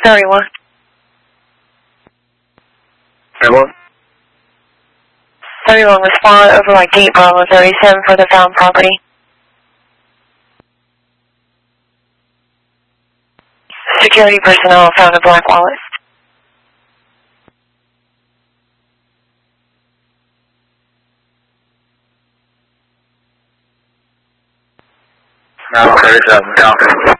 31. Hello? 31, respond over like Gate Bravo 37 for the found property. Security personnel found a black wallet. No, 37, copy.